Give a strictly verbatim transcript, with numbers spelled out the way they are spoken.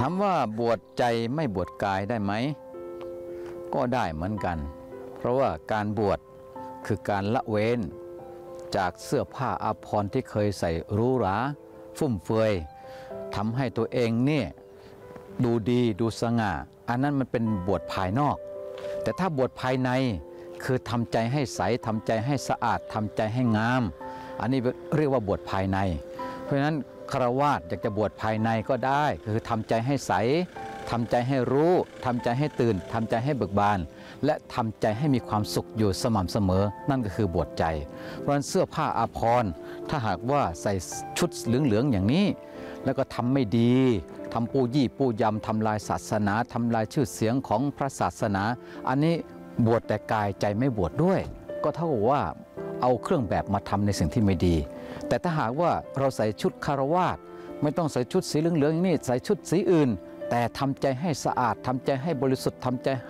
ถามว่าบวชใจไม่บวชกายได้ไหมก็ได้เหมือนกันเพราะว่าการบวชคือการละเว้นจากเสื้อผ้าอาภรณ์ที่เคยใส่หรูหราฟุ่มเฟือยทำให้ตัวเองเนี่ยดูดีดูสง่าอันนั้นมันเป็นบวชภายนอกแต่ถ้าบวชภายในคือทำใจให้ใสทำใจให้สะอาดทำใจให้งามอันนี้เรียกว่าบวชภายในเพราะฉะนั้นฆราวาสอยากจะบวชภายในก็ได้คือทำใจให้ใสทำใจให้รู้ทำใจให้ตื่นทำใจให้เบิกบานและทำใจให้มีความสุขอยู่สม่ำเสมอนั่นก็คือบวชใจเพราะฉะนั้นเสื้อผ้าอาภรณ์ถ้าหากว่าใส่ชุดเหลืองๆอย่างนี้แล้วก็ทำไม่ดีทำปูยี่ปูยำทำลายศาสนาทำลายชื่อเสียงของพระศาสนาอันนี้บวชแต่กายใจไม่บวชด้วยก็เท่ากับว่าเอาเครื่องแบบมาทำในสิ่งที่ไม่ดีแต่ถ้าหากว่าเราใส่ชุดคารวาสไม่ต้องใส่ชุดสีเหลืองๆอย่างนี้ใส่ชุดสีอื่นแต่ทำใจให้สะอาดทำใจให้บริสุทธิ์ทำใจ